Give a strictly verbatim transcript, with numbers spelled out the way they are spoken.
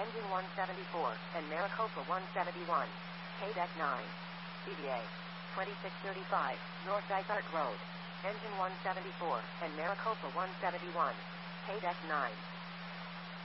Engine one seventy-four, and Maricopa one seventy-one. K-Deck nine. D B A twenty-six thirty-five, North Dysart Road. Engine one seventy-four, and Maricopa one seventy-one. K-Deck nine.